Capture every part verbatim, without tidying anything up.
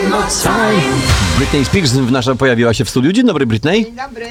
Britney Spears w nasza pojawiła się w studiu. Dzień dobry, Britney. Dzień dobry.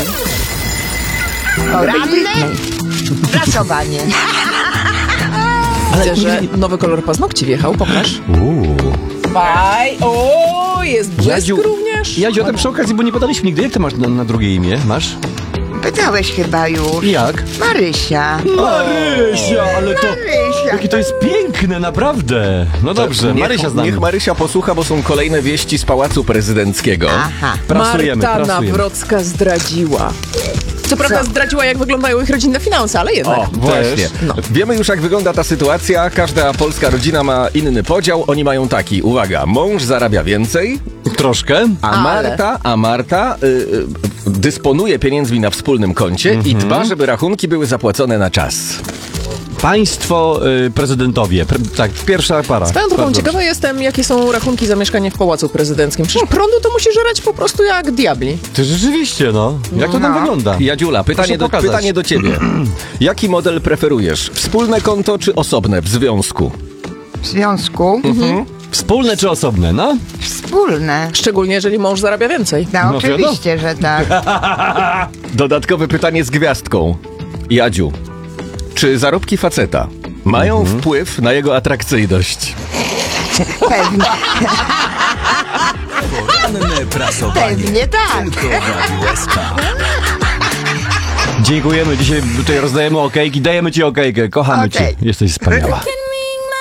Poranne pracowanie. Widzę, że nowy kolor paznokci wjechał, pokaż. Uuu. Baj, o, jest błysk Jadziu, również. Jadziu, a to przy okazji, bo nie podaliśmy nigdy. Jak ty masz na, na drugie imię? Masz? Pytałeś chyba już. Jak? Marysia. Marysia, ale to... Marysia. Jakie to jest piękne, naprawdę. No dobrze, Niech, Marysia z nami. niech Marysia posłucha, bo są kolejne wieści z Pałacu Prezydenckiego. Aha. Prasujemy, Marta prasujemy. Nawrocka zdradziła. Co prawda Co? zdradziła, jak wyglądają ich rodzinne finanse, ale jednak. O, właśnie. No. Wiemy już, jak wygląda ta sytuacja. Każda polska rodzina ma inny podział. Oni mają taki, uwaga, mąż zarabia więcej, Troszkę. a Ale. Marta, a Marta y, y, dysponuje pieniędzmi na wspólnym koncie i dba, żeby rachunki były zapłacone na czas. Państwo y, prezydentowie. Pre, tak, pierwsza para. Swoją drogą, Bardzo ciekawa jestem, jakie są rachunki za mieszkanie w Pałacu Prezydenckim. Przecież prądu to musi żerać po prostu jak diabli. Ty rzeczywiście, no. Jak to tam No. wygląda? Jadziula, pytanie do, pokazać. pytanie do ciebie. Jaki model preferujesz? Wspólne konto czy osobne w związku? W związku Mhm. Wspólne czy osobne, no? wspólne. Szczególnie, jeżeli mąż zarabia więcej. No, No oczywiście, że tak. Dodatkowe pytanie z gwiazdką. Jadziu, czy zarobki faceta mają Mhm. wpływ na jego atrakcyjność? Pewnie, Poranne prasowanie. pewnie tak. Tylko w Radiu S K. Dziękujemy. Dzisiaj tutaj rozdajemy okejki. Dajemy ci okejkę. Kochamy Okej. cię. Jesteś wspaniała.